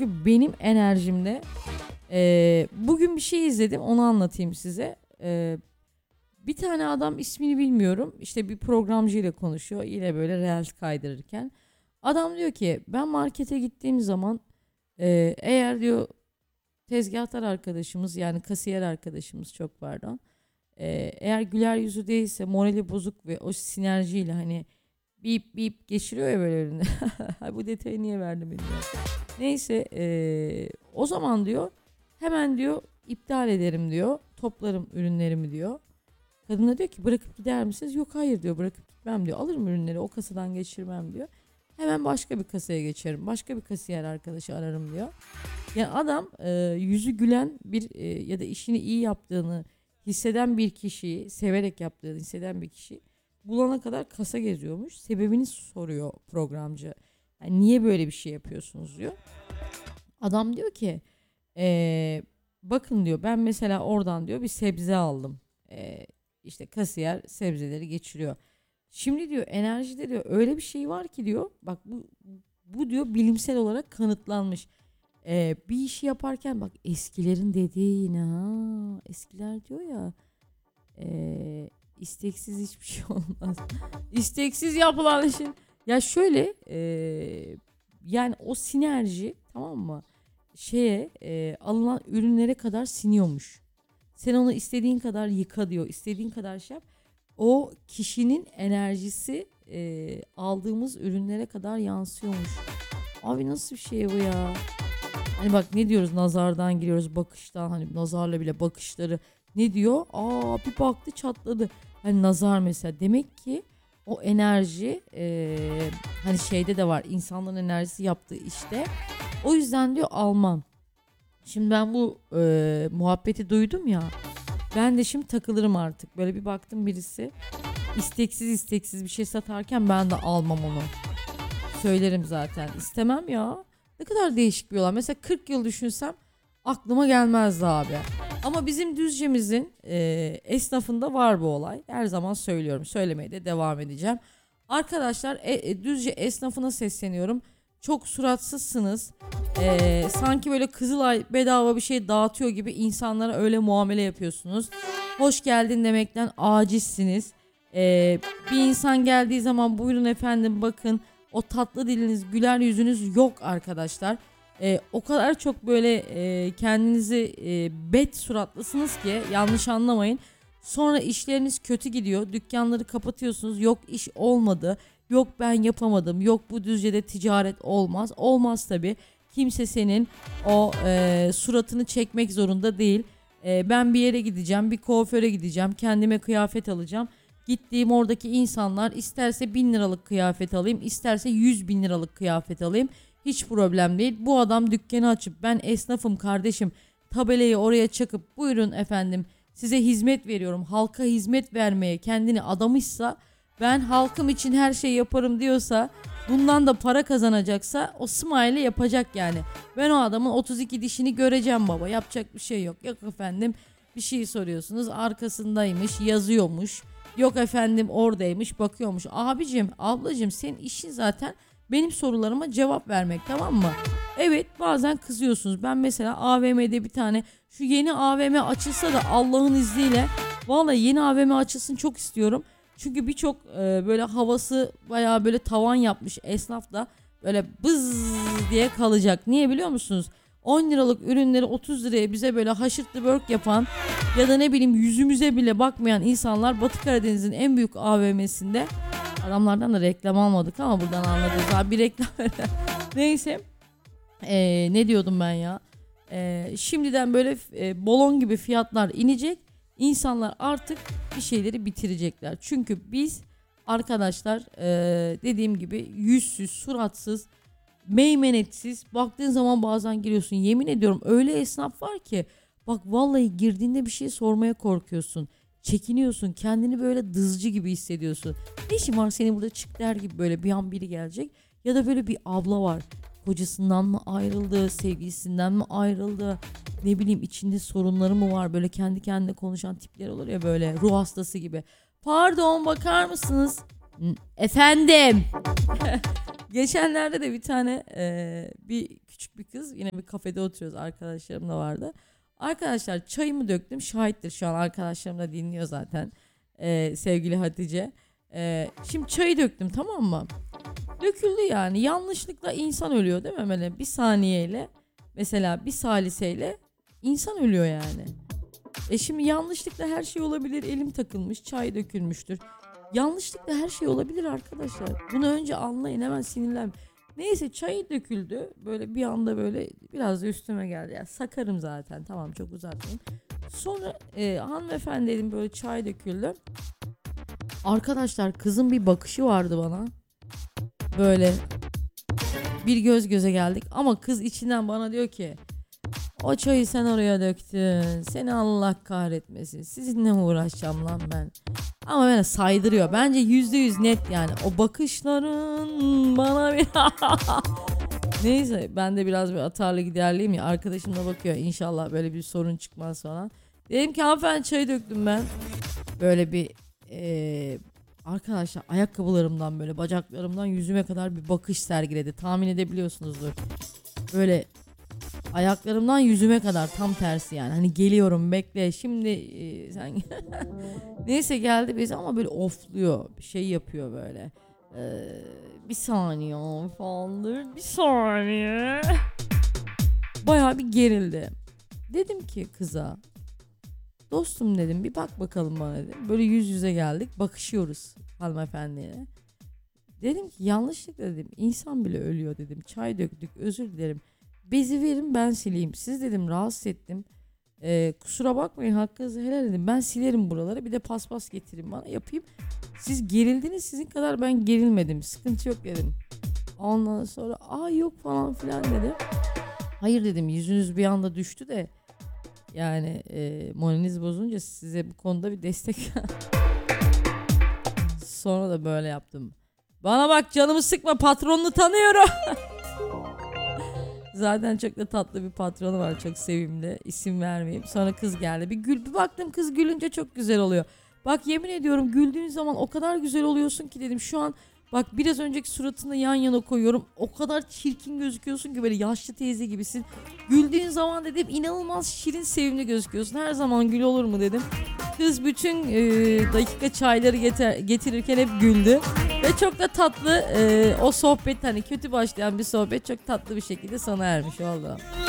Çünkü benim enerjimde bugün bir şey izledim, onu anlatayım size. Bir tane adam, ismini bilmiyorum, işte bir programcıyla konuşuyor yine böyle reels kaydırırken. Adam diyor ki ben markete gittiğim zaman eğer diyor tezgahtar arkadaşımız, yani kasiyer arkadaşımız, çok pardon, eğer güler yüzü değilse, morali bozuk ve o sinerjiyle hani bip bip geçiriyor ya böyle önüne. Bu detayı niye verdim bilmiyorum. Neyse, o zaman diyor hemen diyor iptal ederim diyor. Toplarım ürünlerimi diyor. Kadına diyor ki bırakıp gider misiniz? Yok, hayır diyor, bırakıp gitmem diyor. Alırım ürünleri, o kasadan geçirmem diyor. Hemen başka bir kasaya geçerim. Başka bir kasiyer arkadaşı ararım diyor. Yani adam yüzü gülen bir ya da işini iyi yaptığını hisseden bir kişiyi, severek yaptığını hisseden bir kişi bulana kadar kasa geziyormuş. Sebebini soruyor programcı. Yani niye böyle bir şey yapıyorsunuz diyor. Adam diyor ki bakın diyor, ben mesela oradan diyor bir sebze aldım. İşte kasiyer sebzeleri geçiriyor. Şimdi diyor enerjide diyor öyle bir şey var ki diyor, bak bu diyor bilimsel olarak kanıtlanmış. Bir işi yaparken bak, eskilerin dediği yine, eskiler diyor ya, isteksiz hiçbir şey olmaz. İsteksiz yapılan işin, ya şöyle, yani o sinerji, tamam mı, alınan ürünlere kadar siniyormuş. Sen onu istediğin kadar yıka diyor, istediğin kadar şey yap. O kişinin enerjisi aldığımız ürünlere kadar yansıyormuş. Abi nasıl bir şey bu ya? Hani bak, ne diyoruz, nazardan giriyoruz, bakıştan, hani nazarla bile bakışları, ne diyor? Bir baktı çatladı. Hani nazar mesela, demek ki o enerji hani şeyde de var, insanların enerjisi yaptığı işte. O yüzden diyor almam. Şimdi ben bu muhabbeti duydum ya. Ben de şimdi takılırım artık. Böyle bir baktım birisi isteksiz bir şey satarken, ben de almam onu. Söylerim zaten. İstemem ya. Ne kadar değişik bir olay. Mesela 40 yıl düşünsem aklıma gelmezdi abi. Ama bizim Düzce'mizin esnafında var bu olay. Her zaman söylüyorum. Söylemeye de devam edeceğim. Arkadaşlar, Düzce esnafına sesleniyorum. Çok suratsızsınız. Sanki böyle Kızılay bedava bir şey dağıtıyor gibi insanlara öyle muamele yapıyorsunuz. Hoş geldin demekten acizsiniz. Bir insan geldiği zaman buyurun efendim bakın, o tatlı diliniz, güler yüzünüz yok arkadaşlar. O kadar çok böyle kendinizi bet suratlısınız ki, yanlış anlamayın. Sonra işleriniz kötü gidiyor. Dükkanları kapatıyorsunuz. Yok iş olmadı. Yok ben yapamadım. Yok bu Düzce'de ticaret olmaz. Olmaz tabii. Kimse senin o suratını çekmek zorunda değil. Ben bir yere gideceğim. Bir kuaföre gideceğim. Kendime kıyafet alacağım. Gittiğim oradaki insanlar isterse 1000 liralık kıyafet alayım, isterse 100.000 liralık kıyafet alayım. Hiç problem değil. Bu adam dükkanı açıp ben esnafım kardeşim, tabelayı oraya çakıp buyurun efendim size hizmet veriyorum, halka hizmet vermeye kendini adamışsa, ben halkım için her şey yaparım diyorsa, bundan da para kazanacaksa o smile yapacak yani. Ben o adamın 32 dişini göreceğim baba, yapacak bir şey yok. Yok efendim bir şey soruyorsunuz, arkasındaymış, yazıyormuş. Yok efendim oradaymış, bakıyormuş. Abicim, ablacım, senin işin zaten benim sorularıma cevap vermek, tamam mı? Evet, bazen kızıyorsunuz. Ben mesela AVM'de bir tane, şu yeni AVM açılsa da Allah'ın izniyle, vallahi yeni AVM açılsın çok istiyorum. Çünkü birçok böyle havası bayağı böyle tavan yapmış esnaf da böyle bız diye kalacak. Niye biliyor musunuz? 10 liralık ürünleri 30 liraya bize böyle haşırtlı work yapan ya da ne bileyim yüzümüze bile bakmayan insanlar Batı Karadeniz'in en büyük AVM'sinde, adamlardan da reklam almadık ama buradan anladınız abi, bir reklam. Neyse, ne diyordum ben ya, şimdiden böyle balon gibi fiyatlar inecek, insanlar artık bir şeyleri bitirecekler. Çünkü biz arkadaşlar dediğim gibi yüzsüz, suratsız, meymenetsiz, baktığın zaman bazen giriyorsun, yemin ediyorum öyle esnaf var ki bak, vallahi girdiğinde bir şey sormaya korkuyorsun, çekiniyorsun, kendini böyle dızcı gibi hissediyorsun. Ne işin var senin burada, çık der gibi, böyle bir an biri gelecek. Ya da böyle bir abla var, kocasından mı ayrıldı, sevgilisinden mi ayrıldı, ne bileyim içinde sorunları mı var, böyle kendi kendine konuşan tipler olur ya, böyle ruh hastası gibi. Pardon, bakar mısınız? Efendim. Geçenlerde de bir tane bir küçük bir kız. Yine bir kafede oturuyoruz. Arkadaşlarım da vardı. Arkadaşlar çayımı döktüm. Şahittir şu an, arkadaşlarım da dinliyor zaten. Sevgili Hatice. Şimdi çayı döktüm, tamam mı? Döküldü yani. Yanlışlıkla insan ölüyor değil mi? Böyle bir saniyeyle, mesela bir saliseyle insan ölüyor yani. Şimdi yanlışlıkla her şey olabilir. Elim takılmış, çay dökülmüştür. Yanlışlıkla her şey olabilir arkadaşlar. Bunu önce anlayın, hemen sinirlenmeyin. Neyse, çay döküldü. Böyle bir anda böyle biraz da üstüme geldi. Yani sakarım zaten. Tamam, çok uzatmayayım. Sonra hanımefendi dedim, böyle çay döküldü. Arkadaşlar kızın bir bakışı vardı bana. Böyle bir göz göze geldik. Ama kız içinden bana diyor ki, o çayı sen oraya döktün. Seni Allah kahretmesin. Sizinle mi uğraşacağım lan ben? Ama böyle saydırıyor. Bence %100 net yani. O bakışların bana bir... Neyse, ben de biraz bir atarlı giderliyim ya. Arkadaşım da bakıyor. İnşallah böyle bir sorun çıkmaz falan. Dedim ki, hanımefendi çayı döktüm ben. Böyle bir... arkadaşlar ayakkabılarımdan, böyle bacaklarımdan yüzüme kadar bir bakış sergiledi. Tahmin edebiliyorsunuzdur. Böyle... Ayaklarımdan yüzüme kadar, tam tersi yani. Hani geliyorum, bekle şimdi sen... Neyse, geldi bize ama böyle ofluyor. Bir şey yapıyor böyle. Bir saniye falandır. Bir saniye. Bayağı bir gerildi. Dedim ki kıza, dostum dedim, bir bak bakalım bana dedim. Böyle yüz yüze geldik, bakışıyoruz hanımefendiye. Dedim ki, yanlışlıkla dedim insan bile ölüyor dedim. Çay döktük, özür dilerim. Bezi verin, ben sileyim. Siz dedim rahatsız ettim. Kusura bakmayın, hakkınızı helal edin. Ben silerim buraları. Bir de paspas getirin bana, yapayım. Siz gerildiniz, sizin kadar ben gerilmedim. Sıkıntı yok dedim. Ondan sonra yok falan filan dedi. Hayır dedim, yüzünüz bir anda düştü de. Yani moraliniz bozunca size bu konuda bir destek. Sonra da böyle yaptım. Bana bak, canımı sıkma, patronunu tanıyorum. Zaten çok da tatlı bir patronu var, çok sevimli, isim vermeyeyim. Sonra kız geldi, bir baktım kız gülünce çok güzel oluyor. Bak yemin ediyorum, güldüğün zaman o kadar güzel oluyorsun ki dedim. Şu an bak, biraz önceki suratını yan yana koyuyorum, o kadar çirkin gözüküyorsun ki, böyle yaşlı teyze gibisin. Güldüğün zaman dedim inanılmaz şirin, sevimli gözüküyorsun. Her zaman gül olur mu dedim. Kız bütün dakika çayları getirirken hep güldü. Ve çok da tatlı o sohbet, hani kötü başlayan bir sohbet çok tatlı bir şekilde sona ermiş oldu.